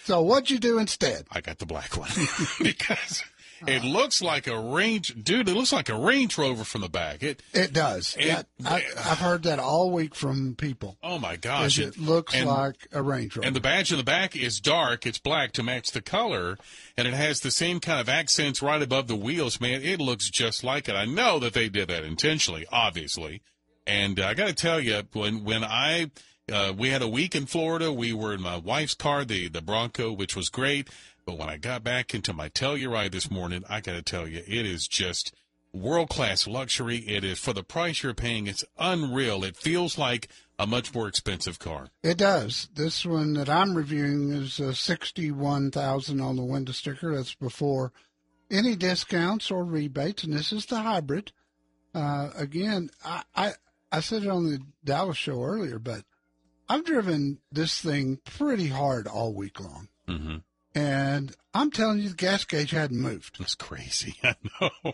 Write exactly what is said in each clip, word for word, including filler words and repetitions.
So what'd you do instead? I got the black one because it looks like a range, dude. It looks like a Range Rover from the back. It it does. It, yeah, I, I've heard that all week from people. Oh my gosh! It, it looks and, like a Range Rover. And the badge in the back is dark. It's black to match the color, and it has the same kind of accents right above the wheels. Man, it looks just like it. I know that they did that intentionally, obviously. And uh, I got to tell you, when when I uh, we had a week in Florida, we were in my wife's car, the the Bronco, which was great. But when I got back into my Telluride this morning, I got to tell you, it is just world-class luxury. It is, for the price you're paying, it's unreal. It feels like a much more expensive car. It does. This one that I'm reviewing is uh, sixty-one thousand dollars on the window sticker. That's before any discounts or rebates, and this is the hybrid. Uh, again, I, I, I said it on the Dallas show earlier, but I've driven this thing pretty hard all week long. Mm-hmm. And I'm telling you, the gas gauge hadn't moved. That's crazy. I know.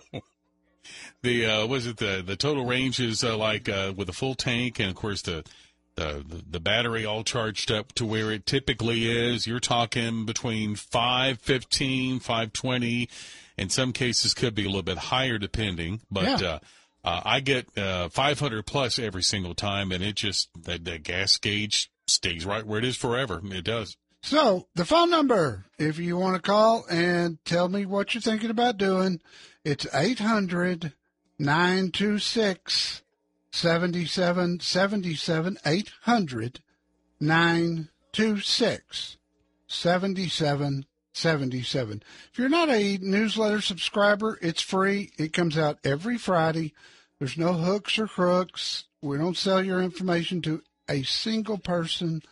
The uh, was it the the total range is uh, like uh, with a full tank, and of course the, the the battery all charged up to where it typically is. You're talking between five fifteen, five twenty. In some cases, could be a little bit higher depending. But Yeah. uh, uh, I get uh, five hundred plus every single time, and it just the, the gas gauge stays right where it is forever. It does. So the phone number, if you want to call and tell me what you're thinking about doing, it's eight hundred, nine two six, seven seven seven seven, eight hundred, nine two six, seven seven seven seven. If you're not a newsletter subscriber, it's free. It comes out every Friday. There's no hooks or crooks. We don't sell your information to a single person.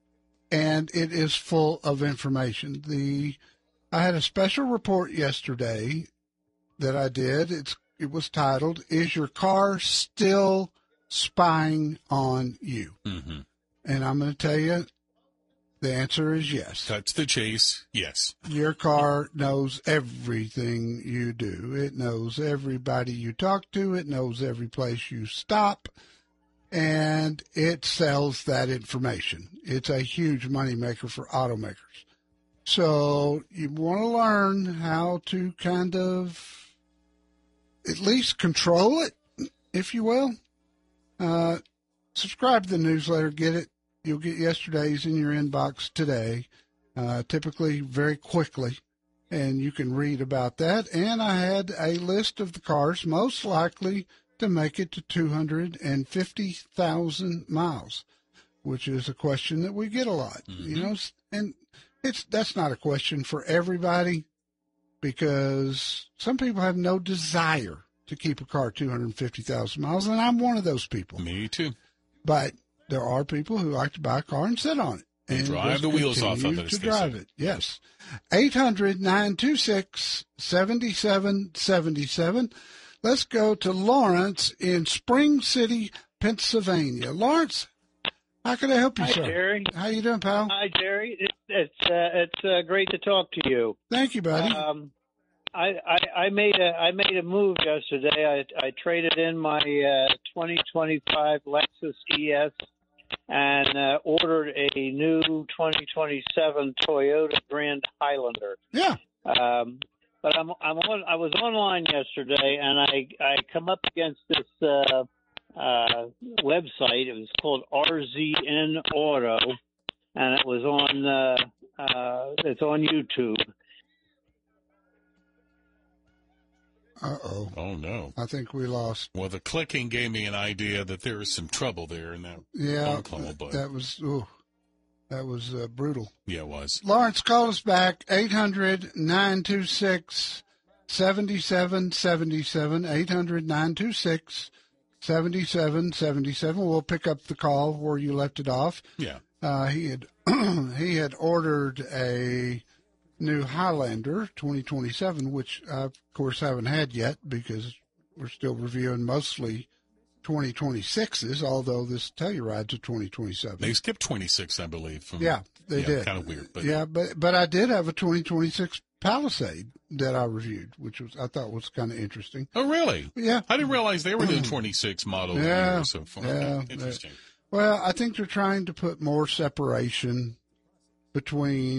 And it is full of information. The I had a special report yesterday that I did. It's it was titled, "Is Your Car Still Spying on You?" Mm-hmm. And I'm going to tell you, the answer is yes. Cut to the chase, yes. Your car knows everything you do. It knows everybody you talk to. It knows every place you stop. And it sells that information. It's a huge moneymaker for automakers. So you want to learn how to kind of at least control it, if you will. Uh, subscribe to the newsletter. Get it. You'll get yesterday's in your inbox today, uh, typically very quickly. And you can read about that. And I had a list of the cars most likely to make it to two hundred fifty thousand miles, which is a question that we get a lot, mm-hmm. you know, and it's, that's not a question for everybody because some people have no desire to keep a car two hundred fifty thousand miles. And I'm one of those people. Me too. But there are people who like to buy a car and sit on it. And drive the wheels off of it. To drive it, yes. eight hundred, nine two six, seven seven seven seven. Let's go to Lawrence in Spring City, Pennsylvania. Lawrence, how can I help you, Hi, sir? Jerry. How you doing, pal? Hi, Jerry. It, it's uh, it's uh, great to talk to you. Thank you, buddy. Um, I, I I made a I made a move yesterday. I I traded in my uh, twenty twenty-five Lexus E S and uh, ordered a new twenty twenty-seven Toyota Grand Highlander. Yeah. Um, But I'm I'm on. I was online yesterday, and I I come up against this uh, uh, website. It was called R Z N Auto, and it was on. Uh, uh, it's on YouTube. Uh oh. Oh no. I think we lost. Well, the clicking gave me an idea that there is some trouble there in that Yeah. phone call, but That was. Ooh, that was uh, brutal. yeah, it was. Lawrence, call us back, eight hundred, nine two six, seven seven seven seven, eight hundred, nine two six, seven seven seven seven. We'll pick up the call where you left it off. Yeah. Uh, he had he had ordered a new Highlander twenty twenty-seven, which I, of course, haven't had yet because we're still reviewing mostly twenty twenty-sixes, although this Telluride's a twenty twenty-seven. They skipped twenty-six, I believe. From, Yeah, they yeah, did. Kind of weird, but yeah, but but I did have a twenty twenty-six Palisade that I reviewed, which was I thought was kind of interesting. Oh, really? Yeah, I didn't realize they were doing twenty-six model Yeah, years so far. yeah, Interesting. Well, I think they're trying to put more separation between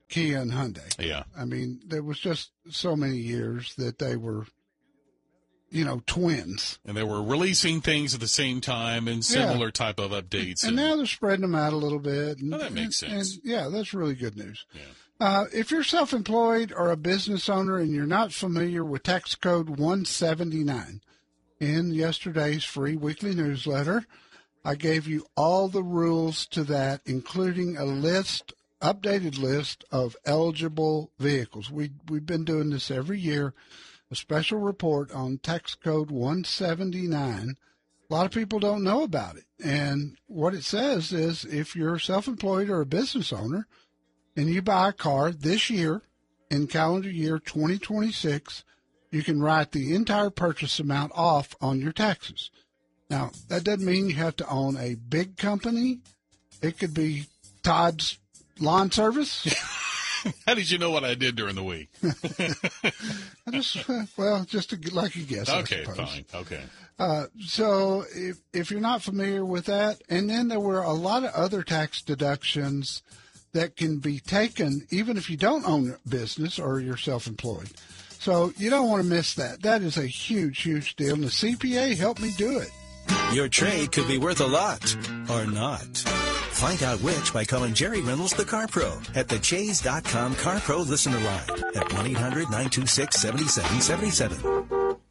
Kia and Hyundai. Yeah. I mean, there was just so many years that they were, you know, twins. And they were releasing things at the same time and similar yeah. type of updates. And, and now they're spreading them out a little bit. And, oh, that makes and, sense. And, yeah, that's really good news. Yeah. Uh, if you're self-employed or a business owner and you're not familiar with tax code one seventy-nine, in yesterday's free weekly newsletter, I gave you all the rules to that, including a list, updated list of eligible vehicles. We, we've been doing this every year. A special report on tax code one seventy-nine. A lot of people don't know about it. And what it says is if you're self-employed or a business owner and you buy a car this year in calendar year twenty twenty-six, you can write the entire purchase amount off on your taxes. Now, that doesn't mean you have to own a big company. It could be Todd's Lawn Service. How did you know what I did during the week? I just, well, just to, like a guess. Okay, fine. Okay. Uh, so if if you're not familiar with that, and then there were a lot of other tax deductions that can be taken even if you don't own a business or you're self-employed. So you don't want to miss that. That is a huge, huge deal, and the C P A helped me do it. Your trade could be worth a lot or not. Find out which by calling Jerry Reynolds, the Car Pro, at the Chase dot com Car Pro Listener Line at one eight hundred nine two six seven seven seven seven.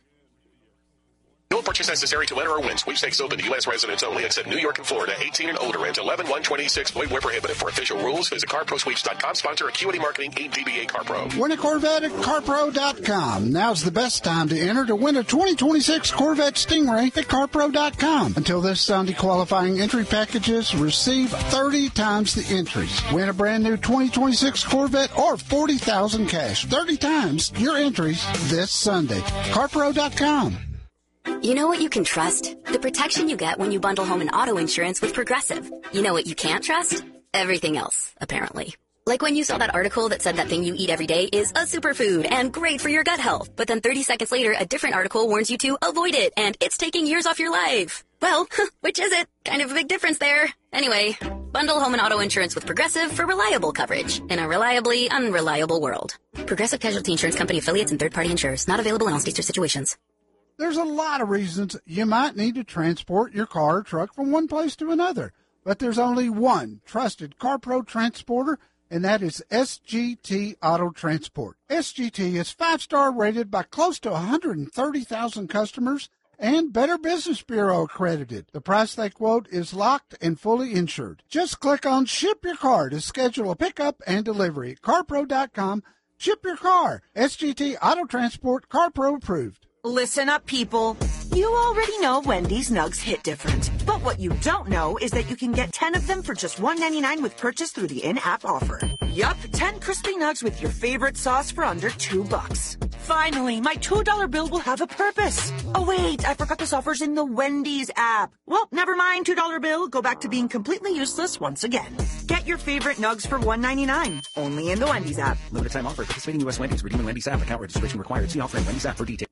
No purchase necessary to enter or win. Sweepstakes open to U S residents only, except New York and Florida. eighteen and older and eleven one twenty-six. Void where prohibited. For official rules, visit car pro sweeps dot com. Sponsor Acuity Marketing, eight D B A Car Pro. Win a Corvette at car pro dot com. Now's the best time to enter to win a twenty twenty-six Corvette Stingray at car pro dot com. Until this Sunday, qualifying entry packages receive thirty times the entries. Win a brand new twenty twenty-six Corvette or forty thousand dollars cash. thirty times your entries this Sunday. car pro dot com. You know what you can trust? The protection you get when you bundle home and auto insurance with Progressive. You know what you can't trust? Everything else, apparently. Like when you saw that article that said that thing you eat every day is a superfood and great for your gut health. But then thirty seconds later, a different article warns you to avoid it and it's taking years off your life. Well, which is it? Kind of a big difference there. Anyway, bundle home and auto insurance with Progressive for reliable coverage in a reliably unreliable world. Progressive Casualty Insurance Company affiliates and third-party insurers. Not available in all states or situations. There's a lot of reasons you might need to transport your car or truck from one place to another, but there's only one trusted CarPro transporter, and that is S G T Auto Transport. S G T is five-star rated by close to one hundred thirty thousand customers and Better Business Bureau accredited. The price they quote is locked and fully insured. Just click on Ship Your Car to schedule a pickup and delivery at car pro dot com. Ship your car. S G T Auto Transport, CarPro approved. Listen up, people. You already know Wendy's Nugs hit different. But what you don't know is that you can get ten of them for just one ninety-nine with purchase through the in-app offer. Yup, ten crispy nugs with your favorite sauce for under two bucks. Finally, my two dollar bill will have a purpose. Oh, wait, I forgot this offer's in the Wendy's app. Well, never mind, two dollar bill. Go back to being completely useless once again. Get your favorite nugs for one ninety-nine. Only in the Wendy's app. Limited time offer. Participating U S Wendy's. Redeeming Wendy's app. Account registration required. See offer in Wendy's app for details.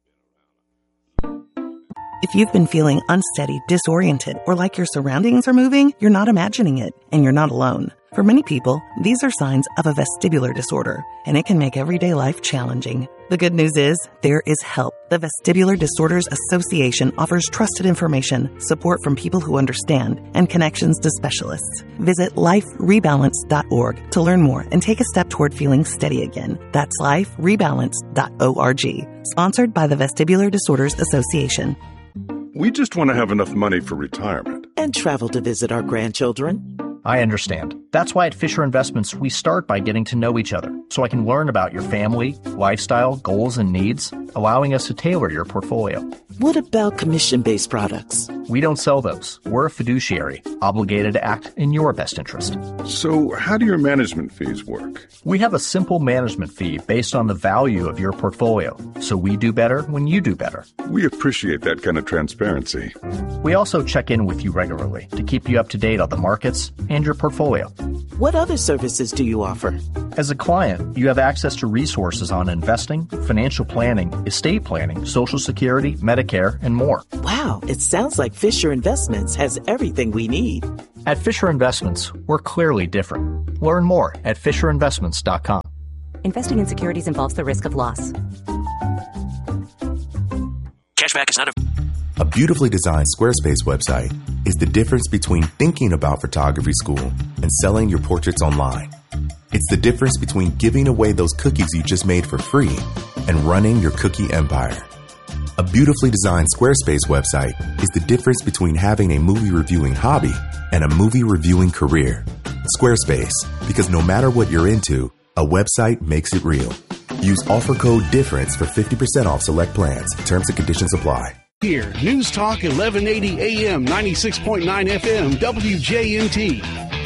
If you've been feeling unsteady, disoriented, or like your surroundings are moving, you're not imagining it, and you're not alone. For many people, these are signs of a vestibular disorder, and it can make everyday life challenging. The good news is, there is help. The Vestibular Disorders Association offers trusted information, support from people who understand, and connections to specialists. Visit life rebalance dot org to learn more and take a step toward feeling steady again. That's life rebalance dot org. Sponsored by the Vestibular Disorders Association. We just want to have enough money for retirement. And travel to visit our grandchildren. I understand. That's why at Fisher Investments, we start by getting to know each other, so I can learn about your family, lifestyle, goals, and needs, allowing us to tailor your portfolio. What about commission-based products? We don't sell those. We're a fiduciary, obligated to act in your best interest. So how do your management fees work? We have a simple management fee based on the value of your portfolio, so we do better when you do better. We appreciate that kind of transparency. We also check in with you regularly to keep you up to date on the markets and your portfolio. What other services do you offer? As a client, you have access to resources on investing, financial planning, estate planning, Social Security, Medicare, and more. Wow, it sounds like Fisher Investments has everything we need. At Fisher Investments, we're clearly different. Learn more at fisher investments dot com. Investing in securities involves the risk of loss. Cashback is not a... A beautifully designed Squarespace website is the difference between thinking about photography school and selling your portraits online. It's the difference between giving away those cookies you just made for free and running your cookie empire. A beautifully designed Squarespace website is the difference between having a movie reviewing hobby and a movie reviewing career. Squarespace, because no matter what you're into, a website makes it real. Use offer code DIFFERENCE for fifty percent off select plans. Terms and conditions apply. Here, News Talk eleven eighty A M, ninety-six point nine F M, W J M T.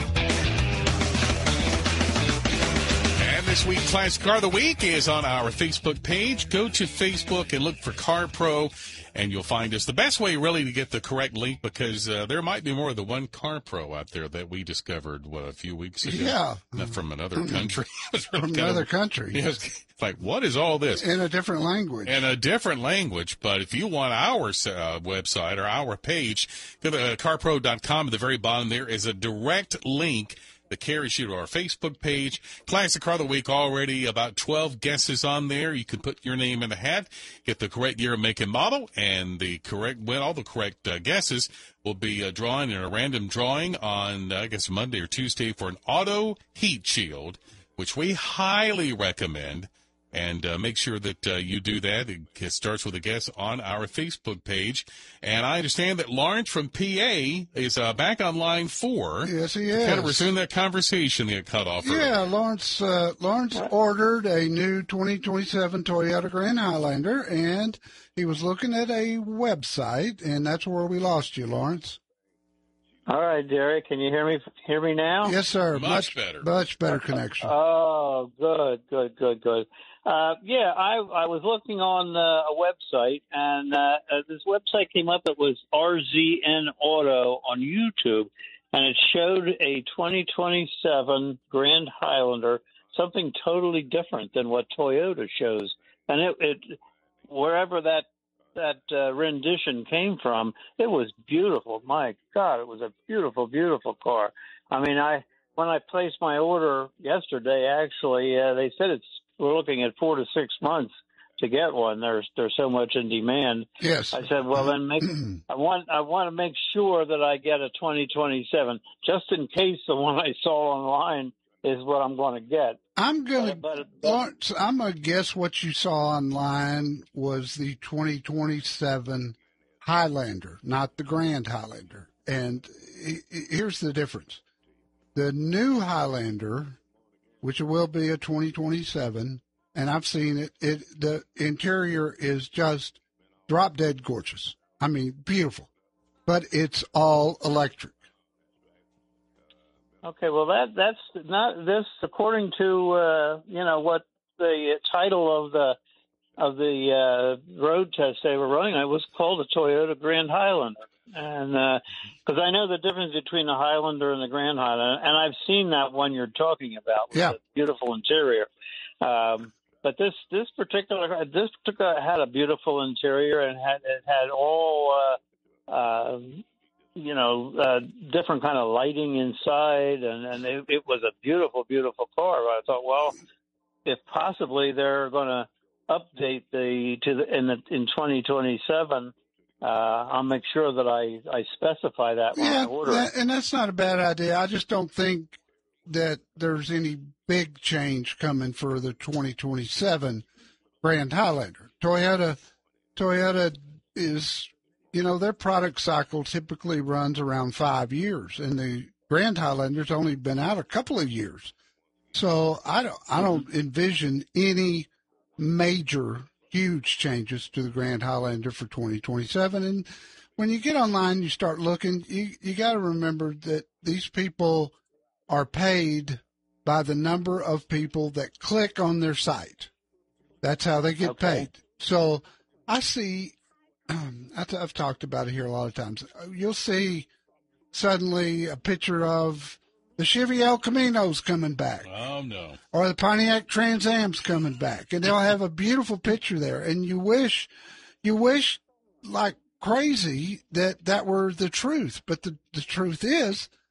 This week, Classic Car of the Week is on our Facebook page. Go to Facebook and look for CarPro, and you'll find us. The best way, really, to get the correct link, because uh, there might be more than one CarPro out there that we discovered, what, a few weeks ago? Yeah. Not from another country. From another of, country. Yeah, it's like, what is all this? In a different language. In a different language. But if you want our uh, website or our page, go to uh, car pro dot com. At the very bottom there is a direct link that carries you to our Facebook page. Classic Car of the Week, already about twelve guesses on there. You can put your name in the hat, get the correct year, make, and model, and the correct win. All the correct uh, guesses will be uh, drawn in a random drawing on, uh, I guess, Monday or Tuesday for an auto heat shield, which we highly recommend. And uh, make sure that uh, you do that. It starts with a guess on our Facebook page. And I understand that Lawrence from P A is uh, back on line four. Yes, he is. Kind of resume that conversation that cut off earlier. Yeah, Lawrence, uh, Lawrence ordered a new twenty twenty-seven Toyota Grand Highlander, and he was looking at a website, and that's where we lost you, Lawrence. All right, Derek, can you hear me hear me now? Yes, sir. Much, much better. Much better connection. Oh, good, good, good, good. Uh, yeah, I, I was looking on uh, a website, and uh, uh, this website came up. It was R Z N Auto on YouTube, and it showed a twenty twenty-seven Grand Highlander, something totally different than what Toyota shows. And it, it wherever that that uh, rendition came from, it was beautiful. My God, it was a beautiful, beautiful car. I mean, I when I placed my order yesterday, actually, uh, they said it's we're looking at four to six months to get one. There's there's so much in demand. Yes. I said, well, then make I want I want to make sure that I get a twenty twenty-seven, just in case the one I saw online is what I'm going to get. I'm gonna, but, but, but, Lawrence, I'm gonna guess what you saw online was the twenty twenty-seven Highlander, not the Grand Highlander. And here's the difference: the new Highlander, which will be a twenty twenty-seven, and I've seen it. It the interior is just drop dead gorgeous. I mean, beautiful, but it's all electric. Okay, well that that's not this. According to uh, you know what the title of the of the uh, road test they were running, it was called a Toyota Grand Highlander, and because uh, I know the difference between the Highlander and the Grand Highlander, and I've seen that one you're talking about with yeah. the beautiful interior. Um, but this this particular this particular had a beautiful interior and had it had all. Uh, uh, you know, uh, different kind of lighting inside, and, and it, it was a beautiful, beautiful car. I thought, well, if possibly they're going to update the to the in the in twenty twenty-seven, uh, I'll make sure that I, I specify that when yeah, I order that, it. And that's not a bad idea. I just don't think that there's any big change coming for the twenty twenty-seven Grand Highlander. Toyota, Toyota is. You know, their product cycle typically runs around five years, and the Grand Highlander's only been out a couple of years. So I don't, I don't envision any major, huge changes to the Grand Highlander for twenty twenty-seven. And when you get online, you start looking, you, you got to remember that these people are paid by the number of people that click on their site. That's how they get okay. paid. So I see. I've talked about it here a lot of times. You'll see suddenly a picture of the Chevy El Camino's coming back. Oh, no. Or the Pontiac Trans Am's coming back. And they'll have a beautiful picture there. And you wish, you wish like crazy that that were the truth. But the, the truth is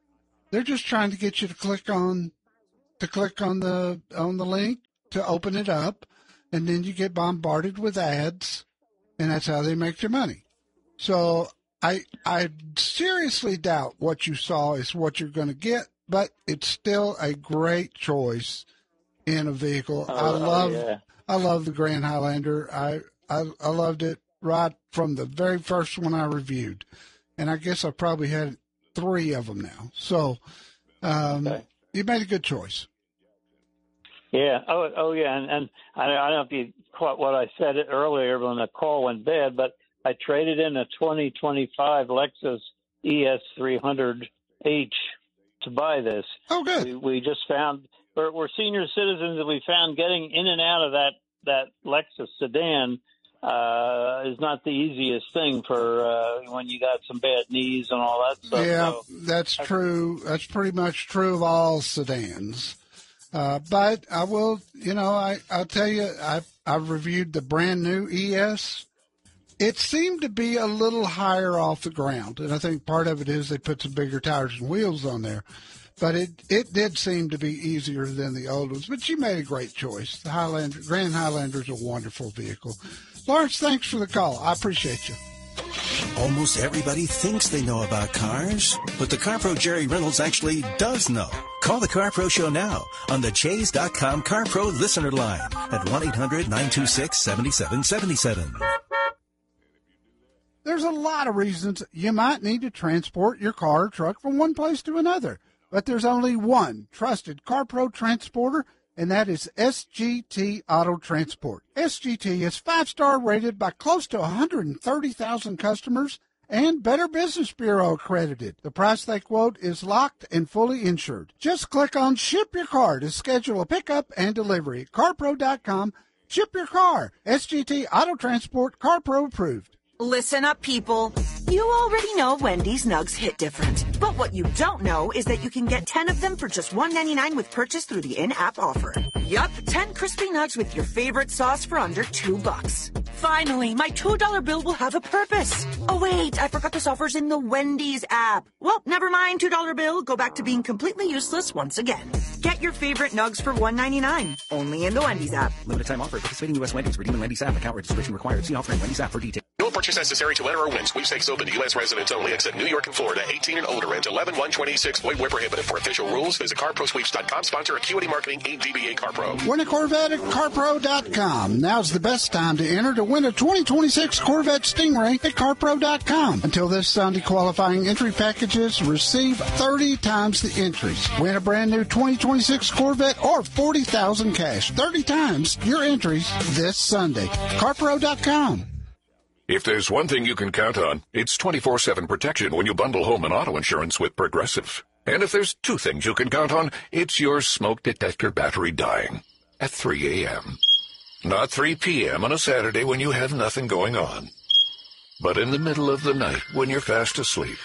They're just trying to get you to click on to click on the on the link to open it up, and then you get bombarded with ads, and that's how they make their money. So I I seriously doubt what you saw is what you're going to get, but it's still a great choice in a vehicle. Oh, I love oh, yeah. I love the Grand Highlander. I, I I loved it right from the very first one I reviewed, and I guess I probably had three of them now. So um, Okay. you made a good choice. Yeah. Oh, oh, yeah. And, and I, I don't know if you caught what I said earlier when the call went bad, but I traded in a twenty twenty-five Lexus E S three hundred H to buy this. Oh, good. We, we just found we're, we're senior citizens, and we found getting in and out of that that Lexus sedan uh, is not the easiest thing for uh, when you got some bad knees and all that stuff. Yeah, So, that's true. That's pretty much true of all sedans. Uh, but I will, you know, I, I'll tell you, I, I've reviewed the brand new E S. It seemed to be a little higher off the ground, and I think part of it is they put some bigger tires and wheels on there. But it, it did seem to be easier than the old ones. But you made a great choice. The Highlander, Grand Highlander is a wonderful vehicle. Lawrence, thanks for the call. I appreciate you. Almost everybody thinks they know about cars, but the CarPro Jerry Reynolds actually does know. Call the CarPro Show now on the Chase dot com CarPro listener line at one eight hundred nine two six seven seven seven seven. There's a lot of reasons you might need to transport your car or truck from one place to another, but there's only one trusted CarPro transporter, and that is S G T Auto Transport. S G T is five-star rated by close to one hundred thirty thousand customers and Better Business Bureau accredited. The price they quote is locked and fully insured. Just click on Ship Your Car to schedule a pickup and delivery at carpro dot com. Ship your car. S G T Auto Transport, CarPro approved. Listen up, people. You already know Wendy's Nugs hit different. But what you don't know is that you can get ten of them for just one ninety-nine with purchase through the in-app offer. Yup, ten crispy nugs with your favorite sauce for under two bucks. Finally, my two dollar bill will have a purpose. Oh, wait, I forgot this offer's in the Wendy's app. Well, never mind, two dollar bill. Go back to being completely useless once again. Get your favorite nugs for one ninety-nine. Only in the Wendy's app. Limited time offer. Participating U S Wendy's. Redeem in Wendy's app. Account registration required. See offer in Wendy's app for details. No purchase necessary to enter or win. Sweepstakes open to U S residents only, except New York and Florida. eighteen and older and eleven one twenty-six. Void where prohibited. For official rules, visit car pro sweeps dot com. Sponsor Acuity Marketing, eight D B A CarPro. Win a Corvette at carpro dot com. Now's the best time to enter to win a twenty twenty-six Corvette Stingray at carpro dot com. Until this Sunday, qualifying entry packages receive thirty times the entries. Win a brand new twenty twenty-six Corvette or forty thousand cash. thirty times your entries this Sunday. carpro dot com. If there's one thing you can count on, it's twenty-four seven protection when you bundle home and auto insurance with Progressive. And if there's two things you can count on, it's your smoke detector battery dying at three a.m. Not three p.m. on a Saturday when you have nothing going on, but in the middle of the night when you're fast asleep.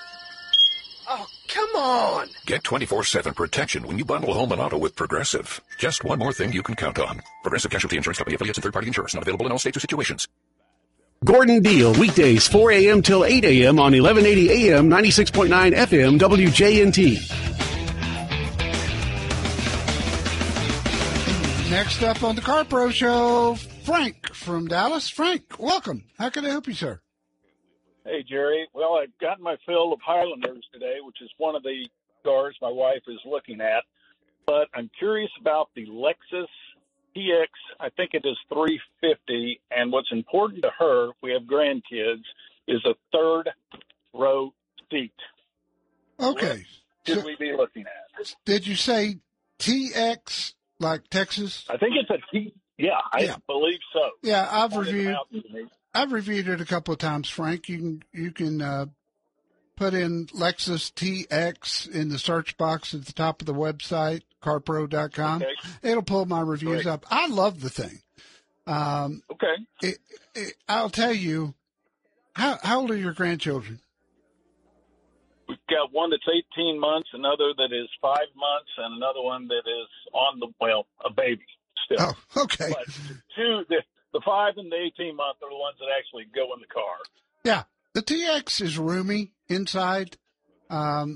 Oh, come on! Get twenty-four seven protection when you bundle home and auto with Progressive. Just one more thing you can count on. Progressive Casualty Insurance Company, affiliates, and third-party insurers. Not available in all states or situations. Gordon Deal, weekdays, four a.m. till eight a.m. on eleven eighty A M, ninety-six point nine F M, W J N T. Next up on the CarPro Show, Frank from Dallas. Frank, welcome. How can I help you, sir? Hey, Jerry. Well, I've gotten my fill of Highlanders today, which is one of the cars my wife is looking at. But I'm curious about the Lexus T X, I think it is three fifty, and what's important to her, we have grandkids, is a third row seat. Okay. What should So, we be looking at? did you say T X, like Texas? I think it's a T. Yeah, I Yeah. believe so. Yeah, I've Pointed reviewed. out to me. I've reviewed it a couple of times, Frank. You can you can uh, put in Lexus T X in the search box at the top of the website, carpro dot com. Okay. It'll pull my reviews Great. up. I love the thing. Um, Okay. it, it, I'll tell you, how how old are your grandchildren? We've got one that's eighteen months, another that is five months, and another one that is on the, well, a baby still. Oh, okay. But the two, the, the five and the eighteen month are the ones that actually go in the car. Yeah, the T X is roomy inside. Um, Okay.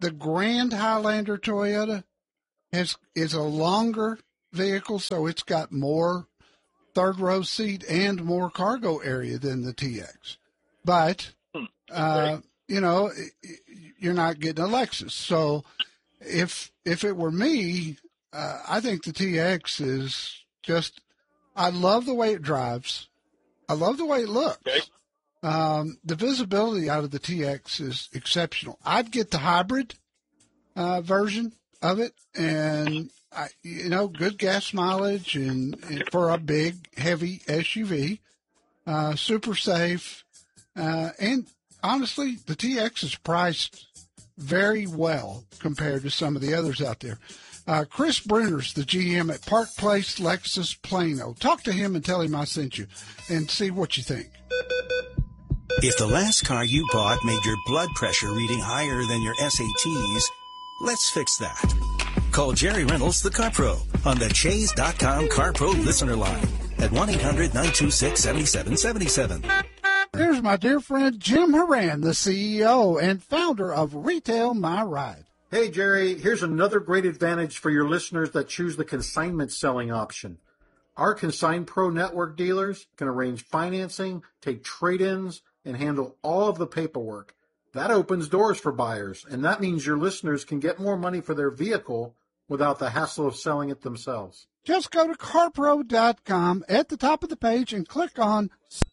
the Grand Highlander Toyota has is a longer vehicle, so it's got more third row seat and more cargo area than the T X. But, uh, you know, you're not getting a Lexus. So if if it were me, uh, I think the T X is just, I love the way it drives. I love the way it looks. Okay. Um, the visibility out of the T X is exceptional. I'd get the hybrid uh, version of it, and I, you know, good gas mileage, and, and for a big, heavy S U V, uh, super safe, uh, and honestly, the T X is priced very well compared to some of the others out there. Uh, Chris Brenner's the G M at Park Place Lexus Plano. Talk to him and tell him I sent you, and see what you think. If the last car you bought made your blood pressure reading higher than your S A Ts, let's fix that. Call Jerry Reynolds, the Car Pro, on the Chase dot com Car Pro listener line at one eight hundred nine two six seven seven seven seven. Here's my dear friend Jim Horan, the C E O and founder of Retail My Ride. Hey, Jerry, here's another great advantage for your listeners that choose the consignment selling option. Our Consign Pro Network dealers can arrange financing, take trade-ins, and handle all of the paperwork. That opens doors for buyers, and that means your listeners can get more money for their vehicle without the hassle of selling it themselves. Just go to car pro dot com at the top of the page and click on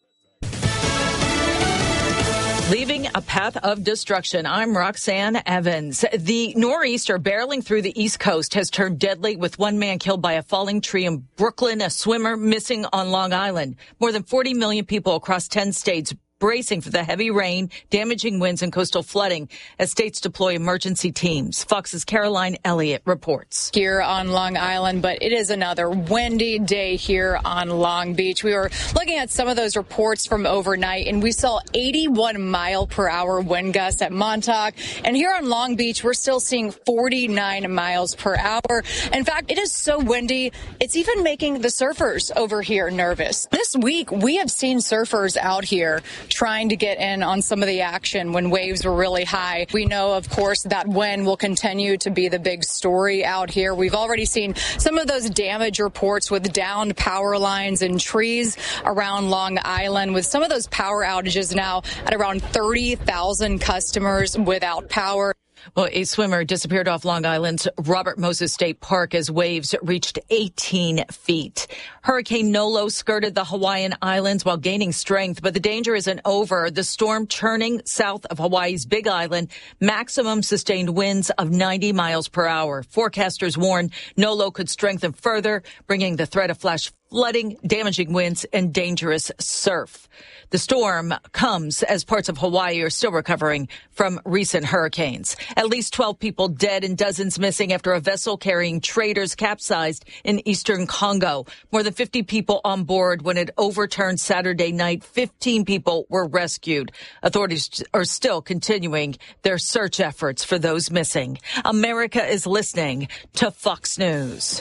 Leaving a path of destruction. I'm Roxanne Evans. The nor'easter barreling through the East Coast has turned deadly, with one man killed by a falling tree in Brooklyn, a swimmer missing on Long Island. More than forty million people across ten states bracing for the heavy rain, damaging winds, and coastal flooding as states deploy emergency teams. Fox's Caroline Elliott reports. Here on Long Island, but it is another windy day here on Long Beach. We were looking at some of those reports from overnight, and we saw eighty-one mile per hour wind gusts at Montauk. And here on Long Beach, we're still seeing forty-nine miles per hour. In fact, it is so windy, it's even making the surfers over here nervous. This week, we have seen surfers out here trying to get in on some of the action when waves were really high. We know, of course, that wind will continue to be the big story out here. We've already seen some of those damage reports with downed power lines and trees around Long Island, with some of those power outages now at around thirty thousand customers without power. Well, a swimmer disappeared off Long Island's Robert Moses State Park as waves reached eighteen feet. Hurricane Nolo skirted the Hawaiian Islands while gaining strength, but the danger isn't over. The storm churning south of Hawaii's Big Island, maximum sustained winds of ninety miles per hour. Forecasters warn Nolo could strengthen further, bringing the threat of flash flooding, damaging winds, and dangerous surf. The storm comes as parts of Hawaii are still recovering from recent hurricanes. At least twelve people dead and dozens missing after a vessel carrying traders capsized in eastern Congo. More than fifty people on board when it overturned Saturday night. fifteen people were rescued. Authorities are still continuing their search efforts for those missing. America is listening to Fox News.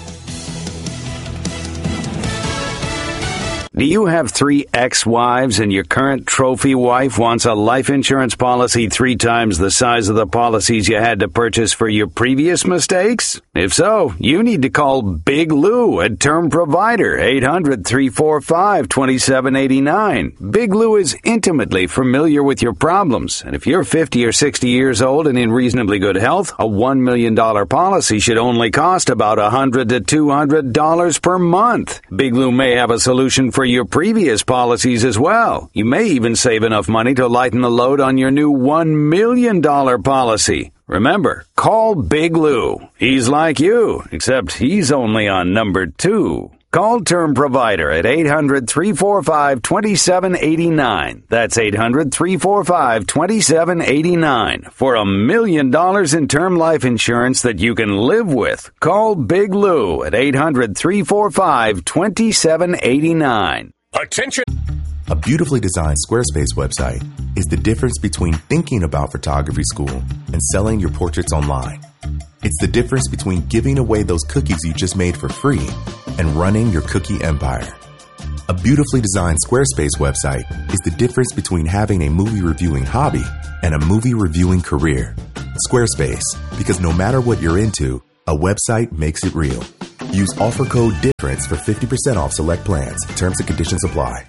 Do you have three ex-wives and your current trophy wife wants a life insurance policy three times the size of the policies you had to purchase for your previous mistakes? If so, you need to call Big Lou at Term Provider, eight hundred, three four five, two seven eight nine. Big Lou is intimately familiar with your problems, and if you're fifty or sixty years old and in reasonably good health, a one million dollars policy should only cost about one hundred to two hundred dollars per month. Big Lou may have a solution for your previous policies as well. You may even save enough money to lighten the load on your new one million dollars policy. Remember, call Big Lou. He's like you, except he's only on number two. Call Term Provider at eight hundred, three four five, two seven eight nine. That's eight hundred, three four five, two seven eight nine. For a million dollars in term life insurance that you can live with. Call Big Lou at eight hundred, three four five, two seven eight nine. Attention! A beautifully designed Squarespace website is the difference between thinking about photography school and selling your portraits online. It's the difference between giving away those cookies you just made for free and running your cookie empire. A beautifully designed Squarespace website is the difference between having a movie reviewing hobby and a movie reviewing career. Squarespace, because no matter what you're into, a website makes it real. Use offer code DIFFERENCE for fifty percent off select plans. Terms and conditions apply.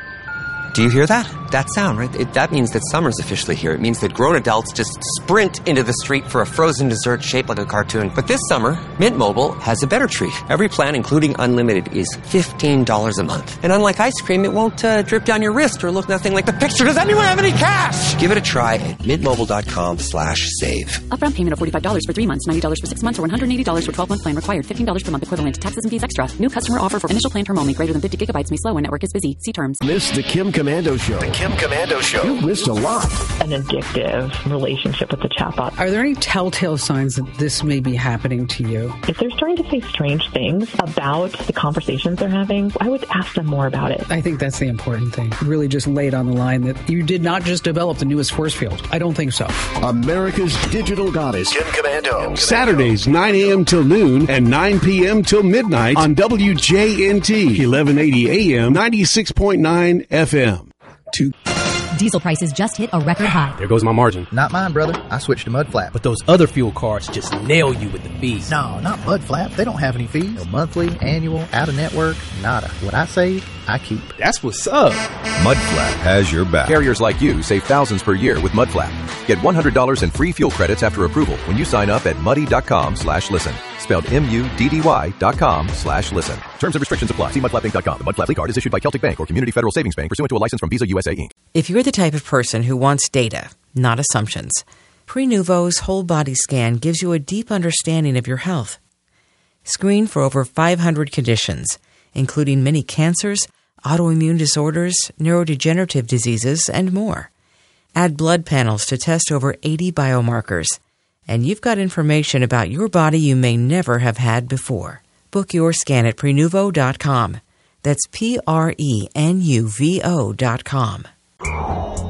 Do you hear that? That sound, right? It, that means that summer's officially here. It means that grown adults just sprint into the street for a frozen dessert shaped like a cartoon. But this summer, Mint Mobile has a better treat. Every plan, including unlimited, is fifteen dollars a month. And unlike ice cream, it won't uh, drip down your wrist or look nothing like the picture. Does anyone have any cash? Give it a try at mintmobile.com slash save. Upfront payment of forty-five dollars for three months, ninety dollars for six months, or one hundred eighty dollars for twelve-month plan required. fifteen dollars per month equivalent. Taxes and fees extra. New customer offer for initial plan term only. Greater than fifty gigabytes may slow when network is busy. See terms. Miss the Kim Commando Show. The Kim Commando Show. You've missed a lot. An addictive relationship with the chatbot. Are there any telltale signs that this may be happening to you? If they're starting to say strange things about the conversations they're having, I would ask them more about it. I think that's the important thing. Really just lay it on the line that you did not just develop the newest force field. I don't think so. America's digital goddess. Kim Commando. Saturdays, nine a.m. till noon and nine p.m. till midnight on W J N T, eleven eighty A M, ninety-six point nine F M. Two. Diesel prices just hit a record high. There goes my margin. Not mine, brother. I switched to Mudflap. But those other fuel cards just nail you with the fees. No, not Mudflap. They don't have any fees. No monthly, annual, out-of-network, nada. What I save, I keep. That's what's up. Mudflap has your back. Carriers like you save thousands per year with Mudflap. Get one hundred dollars in free fuel credits after approval when you sign up at muddy.com slash listen. Spelled M-U-D-D-Y dot com slash listen. Terms and restrictions apply. See mudflap inc dot com. The Mudflap card is issued by Celtic Bank or Community Federal Savings Bank pursuant to a license from Visa U S A, Incorporated. If you're the type of person who wants data, not assumptions, Prenuvo's whole body scan gives you a deep understanding of your health. Screen for over five hundred conditions, including many cancers, autoimmune disorders, neurodegenerative diseases, and more. Add blood panels to test over eighty biomarkers. And you've got information about your body you may never have had before. Book your scan at Prenuvo dot com. That's P R E N U V O dot com.